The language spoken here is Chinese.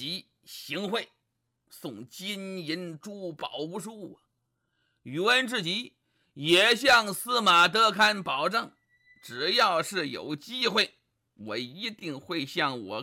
己行贿，送金银珠宝无数啊。宇智己也向司马德堪保证，只要是有机会，我一定会向我